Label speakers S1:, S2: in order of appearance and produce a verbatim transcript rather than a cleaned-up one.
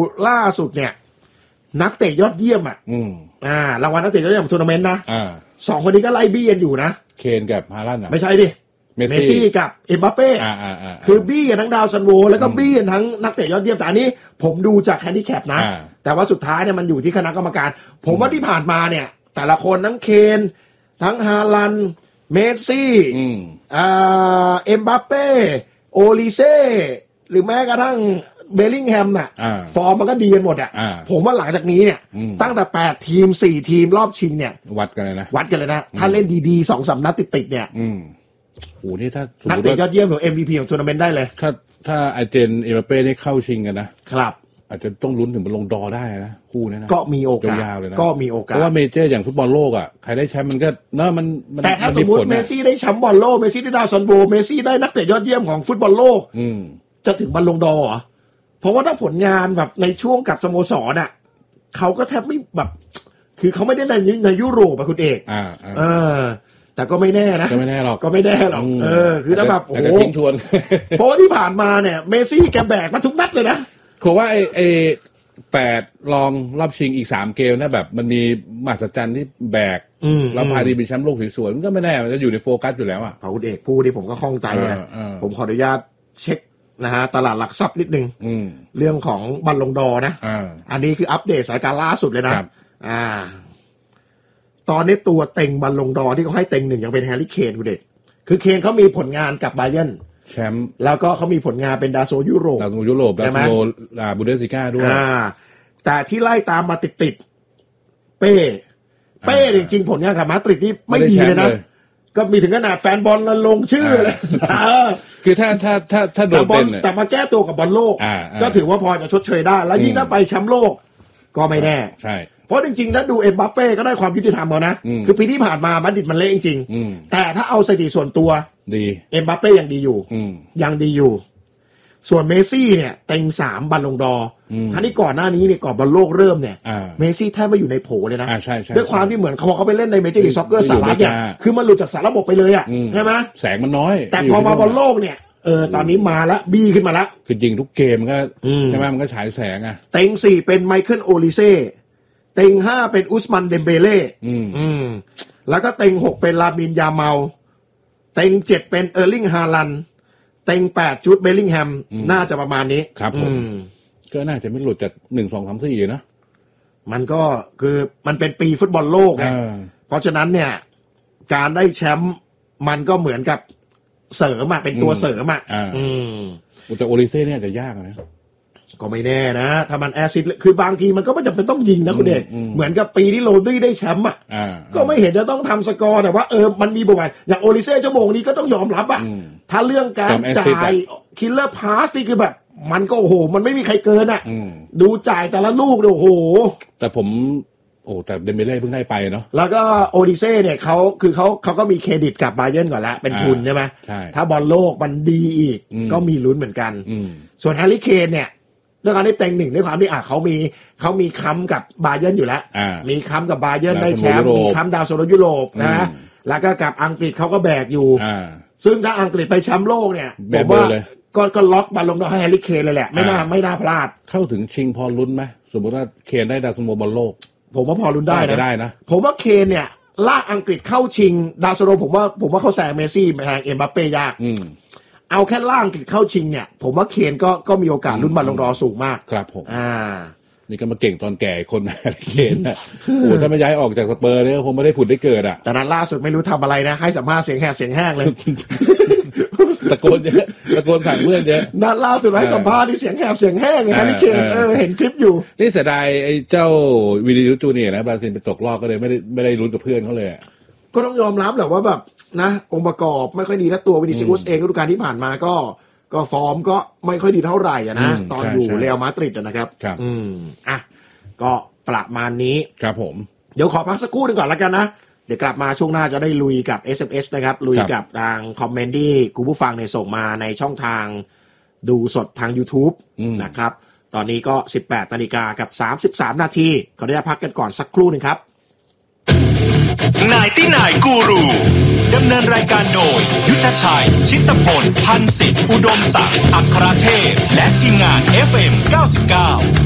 S1: ล่าสุดเนี่ยนักเตะยอดเยี่ยมอ่ะอ่ารางวัลนักเตะยอดเยี่ยมของทัวร์นาเมนต์นะสองคนนี้ก็ไล่บี้กันอยู่นะ
S2: เคนกับฮาลันด์อ่ะ
S1: ไม่ใช่ดิเมสซี่กับเอ็มบัปเป้คือบี้กันทั้งดาวซันโวแล้วก็บี้กันทั้งนักเตะยอดเยี่ยมแต่อันนี้ผมดูจากแฮนดิแคปนะแต่ว่าสุดท้ายเนี่ยมันอยู่ที่คณะกรรมการผมว่าที่ผ่านมาเนี่ยแต่ละคนทั้งเคนทั้งฮาลันด์เมสซี่อ่าเอ็มบัปเป้โอลิเซ่หรือแม้กระทั่งเบลลิงแฮมน่ะฟอร์มมันก็ดีกันหมดอ่ะผมว่าหลังจากนี้เนี่ยตั้งแต่แปดทีมสี่ทีมรอบชิงเนี่ย
S2: วัดกันเลยนะ
S1: วัดกันเลยนะถ้าเล่นดีๆ สองสาม นัดติดๆเนี่ย
S2: โอ้นี่ถ้า
S1: นักเตะยอดเยี่ยมหรือ เอ็ม วี พี ของทัวร์นาเมนต์ได้เลย
S2: ถ้าถ้าอาเจนเอ็มบัปเป้ได้เข้าชิงกันนะครับอาจจะต้องลุ้นถึงบอลลงดอได้นะคู่นี้นะ
S1: ก็มีโอกาสก็มีโอกาส
S2: เพราะว่าเมเจอร์อย่างฟุตบอลโลกอ่ะใครได้แชมป์มันก็เนอะมัน
S1: แต่ถ้าสมมติเมสซี่ได้แชมป์บอลโลกเมสซี่ได้ดาวซันโวเมสซี่ได้นักเตะยอดเยี่ยมของฟุตบอลโลกจะถึงบอลลงดอเหรอเพราะว่าถ้าผลงานแบบในช่วงกับสโมสรอ่ะเขาก็แทบไม่แบบคือเขาไม่ได้ในในยุโรปอะคุณเอก
S2: อ่า
S1: เออแต่ก็ไม่แน่นะ
S2: ก็ไม่แน่หรอก
S1: ก็ไม่แน่หรอกเออคือถ้าแบบโอ้โห
S2: ทิ้งทวน
S1: เพราะที่ผ่านมาเนี่ยเมสซี่แกแบกมาทุกนัดเลยนะ
S2: คือว่าไอ้ไอ้แปดรองรอบชิงอีกสามเกมนะแบบมันมีมหัศจรรย์ที่แบกแล้วพาดีเป็นแชมป์โลกสวยๆมันก็ไม่แน่มันจะอยู่ในโฟกัสอยู่แล้วอ่ะ
S1: พอคุณเอกพูดที่ผมก็คล่องใจนะผมขออนุญาตเช็คนะฮะตลาดหลักทรัพย์นิดนึงเรื่องของบอลลงดอนะอันนี้คืออัปเดตสถานการณ์ล่าสุดเลยนะอ่าตอนนี้ตัวเต็งบอลลงดอที่เขาให้เต็งหนึ่งยังเป็นแฮร์รี่เคนคุณเด็กคือเคนเขามีผลงานกับบาเยิร์น
S2: แชมป์
S1: แล้วก็เขามีผลงานเป็นดาโซยุโรป
S2: ดาโซยุโรปดาโซบูเดสลิก้าด้วย
S1: อ่าแต่ที่ไล่ตามมาติดๆเป้เป้จริงๆผลงานกับมาดริดนี่ไม่ดีเลยนะก็มีถึงขนาดแฟนบอลลงชื่อเลย
S2: คือถ้าถ้าถ้าถ้าโดนเป็น
S1: แต่มาแก้ตัวกับบอลโลกก็ถือว่าพอจะชดเชยได้แล้วยิ่งถ้าไปแชมป์โลกก็ไม่แน่
S2: ใช่
S1: เพราะจริงๆถ้าดูเอ็มบัปเป้ก็ได้ความยุติธรรมเขานะคือปีที่ผ่านมามาดริดมันเละจริงๆแต่ถ้าเอาสถิติส่วนตัว
S2: ดี
S1: เอ็มบัปเป้ยังดีอยู่ยังดีอยู่ส่วนเมสซี่เนี่ยเต็งสามบอลลงดอทั้งนี้ก่อนหน้านี้เนี่ยก่อนบอลโลกเริ่มเนี่ยเมสซี่แทบไม่อยู่ในโผเลยนะด้วยความที่เหมือนเขาเขาไปเล่นในเมเจอร์ลีกซ็อกเกอร์สหรัฐเนี่ยคือมันหลุดจากสารระบบไปเลยอ่ะใช่ไหม
S2: แสงมันน้อย
S1: แต่พอมาบอลโลกเนี่ยเออตอนนี้มาแล้วบี้ขึ้นมาแล้ว
S2: คือยิงทุกเกมก็ใช่ไหมมันก็ฉายแสงอ่ะ
S1: เต็งสี่เป็นไมเคิลโอลิเซ่เต็งห้าเป็นอุสมันเดมเบเล่แล้วก็เต็งหกเป็นลามินยาเมาเต็งเจ็ดเป็นเออร์ลิงฮาลันเต็งแปดจูดเบลลิงแฮมน่าจะประมาณนี้
S2: ครับผมก็น่าจะไม่หลุดจากหนึ่งสองสามสี่นะ
S1: มันก็คือมันเป็นปีฟุตบอลโลกไงเพราะฉะนั้นเนี่ยการได้แชมป์มันก็เหมือนกับเสริมอะเป็นตัวเสริมอะอืม
S2: แต่โอลิเซ่เนี่ยจะยากนะ
S1: ก็ไม่แน่นะถ้ามันแอซิดคือบางทีมันก็ไม่จำเป็นต้องยิงนะคุณเด็กเหมือนกับปีที่โรดี้ได้แชมป์อ่ะก็ไม่เห็นจะต้องทำสกอร์แต่ว่าเออมันมีบทบาทอย่างโอลิเซ่ชั่วโมงนี้ก็ต้องยอมรับอ่ะถ้าเรื่องการจ่ายคิลเลอร์พาสนี่คือแบบมันก็โอ้โหมันไม่มีใครเกินอ่ะดูจ่ายแต่ละลูกโอ้โห
S2: แต่ผมโอ้แต่เดมเบเล่เพิ่งได้ไปเนาะ
S1: แล้วก็โอลิเซ่เนี่ยเขาคือเขาเขาก็มีเครดิตกับบาเยิร์นก่อนแล้วเป็นทุนใช่ไหมถ้าบอลโลกมันดีอีกก็มีลุ้นเหมือนกันส่วนแฮร์รี่เคนเนี่ยด้วยการได้เต็งหนึ่งด้วยความที่อ่ะเขามีเขามีค้ำกับบาเยิร์นอยู่แล้วมีค้ำกับบาเยิร์นได้แชมป์มีค้ำดาวโซนยุโรปนะแล้วก็กับอังกฤษเขาก็แบกอยู่ซึ่งถ้าอังกฤษไปแชมป์โลกเนี่ยผมว่าก็ก็ล็อกบอลลงดอให้แฮร์รี่เคนเลยแหละไม่น่าไม่น่าพลาด
S2: เข้าถึงชิงพอลุ้นไหมสมมติว่าเคนได้ดาวซันโวบอลโลก
S1: ผมว่าพอลุ้นได้นะ
S2: ได้นะ
S1: ผมว่าเคนเนี่ยลากอังกฤษเข้าชิงดาวซันโวผมว่าผมว่าเขาแซงเมสซี่แซงเอ็มบัปเป้ยากเอาแค่ล่างกิดเข้าชิงเนี่ยผมว่าเคนก็ก็มีโอกาสลุ้นบอลลงดอสูงมาก
S2: ครับผม
S1: อ่า
S2: นี่ก็มาเก่งตอนแก่คนนะเคนนะโอ้ถ้าไม่ย้ายออกจากสเปอร์เนี่ยคงไม่ได้ผุดได้เกิดอ่ะ
S1: แต่นั้นล่าสุดไม่รู้ทำอะไรนะให้สัมภาษณ์เสียงแหบเสียงแห้งเลย
S2: ตะโกนเยอะตะโกนสั่งเพื่อนเยอะ
S1: นัดล่าสุดให้สัมภาษณ์ที่เสียงแหบเสียงแห้งไงนี่เคนเออเห็นคลิปอยู่
S2: นี่เสียดายไอ้เจ้าวินิจูจูเนียร์นะบราซิลไปตกรอบก็เลยไม่ได้ไม่ได้ลุ้นกับเพื่อนเขาเลย
S1: ก็ต้องยอมรับแหละว่าแบบนะองค์ประกอบไม่ค่อยดีและตัววินิจูสเองฤดูกาลที่ผ่านมาก็ก็ฟอร์มก็ไม่ค่อยดีเท่าไหร่อ่ะนะตอนอยู่เรอัลมาดริดนะครับอืมอ่ะก็ประมาณนี้
S2: ครับผม
S1: เดี๋ยวขอพักสักครู่นึงก่อนแล้วกันนะเดี๋ยวกลับมาช่วงหน้าจะได้ลุยกับ เอส เอ็ม เอส นะครับลุยกับทางคอมเมนต์ที่คุณผู้ฟังเนี่ยส่งมาในช่องทางดูสดทาง YouTube นะครับตอนนี้ก็ สิบแปดนาฬิกากับสามสิบสามนาทีขออนุญาตพักกันก่อนสักครู่นึงครับ
S3: นายที่นายกูรูดำเนินรายการโดยยุทธชัยชิตพลพันศิษย์อุดมศักดิ์อัครเทพและทีมงาน เอฟ เอ็ม เก้าสิบเก้า